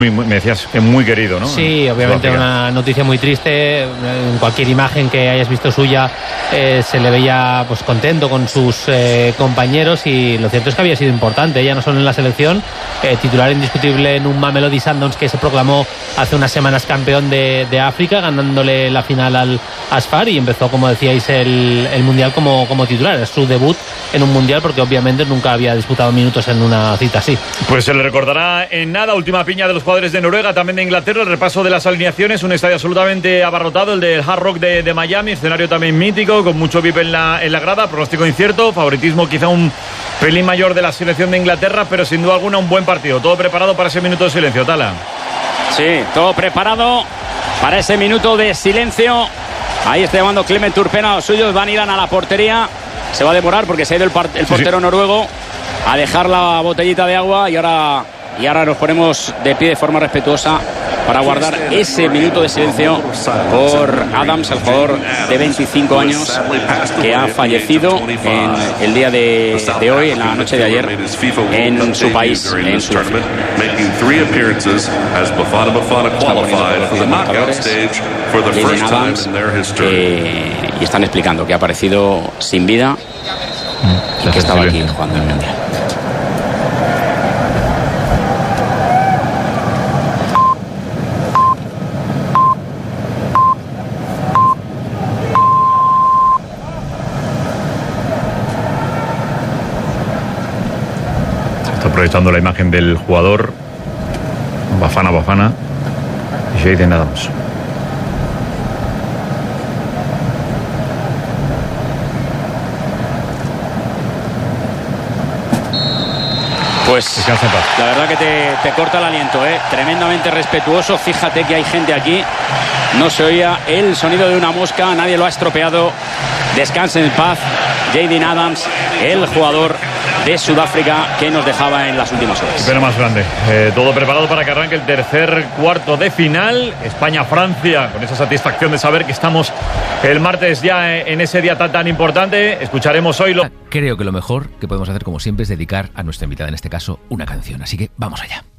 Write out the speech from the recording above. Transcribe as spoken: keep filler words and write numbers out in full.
Me decías que muy querido, ¿no? Sí, obviamente una noticia muy triste. En cualquier imagen que hayas visto suya eh, se le veía pues contento con sus eh, compañeros, y lo cierto es que había sido importante, ya no solo en la selección, eh, titular indiscutible en un Mamelodi Sundowns que se proclamó hace unas semanas campeón de, de África, ganándole la final al Asfar, y empezó, como decíais, el, el Mundial como, como titular. Es su debut en un Mundial porque obviamente nunca había disputado minutos en una cita así. Pues se le recordará en nada. Última piña de los jugadores de Noruega, también de Inglaterra, el repaso de las alineaciones, un estadio absolutamente abarrotado, el del Hard Rock de, de Miami, escenario también mítico, con mucho V I P en la, en la grada, pronóstico incierto, favoritismo quizá un pelín mayor de la selección de Inglaterra, pero sin duda alguna un buen partido. Todo preparado para ese minuto de silencio, Tala. Sí, todo preparado para ese minuto de silencio. Ahí está llamando Clement Turpin a los suyos, van a ir a la portería. Se va a demorar porque se ha ido el, el portero sí, sí. noruego a dejar la botellita de agua, y ahora, y ahora nos ponemos de pie de forma respetuosa para guardar ese minuto de silencio por Adams, el jugador de veinticinco años que ha fallecido en el día de, de hoy, en la noche de ayer, en su país, en Sudáfrica. Jaden Adams, eh, y están explicando que ha aparecido sin vida y que estaba aquí jugando el Mundial. Está proyectando la imagen del jugador Bafana Bafana y Jaden Adams. Pues la verdad que te, te corta el aliento, ¿eh? Tremendamente respetuoso. Fíjate que hay gente aquí. No se oía el sonido de una mosca, nadie lo ha estropeado. Descansen en paz Jaden Adams, el jugador de Sudáfrica que nos dejaba en las últimas horas. Pero más grande. Eh, todo preparado para que arranque el tercer cuarto de final. España-Francia, con esa satisfacción de saber que estamos el martes ya en ese día tan tan importante. Escucharemos hoy lo... Creo que lo mejor que podemos hacer, como siempre, es dedicar a nuestra invitada, en este caso, una canción. Así que vamos allá.